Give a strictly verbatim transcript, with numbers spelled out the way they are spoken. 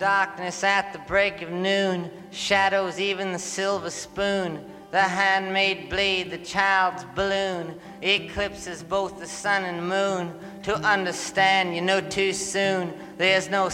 Darkness at the break of noon shadows even the silver spoon. The handmade blade, the child's balloon, eclipses both the sun and moon. To understand, you know too soon, there's no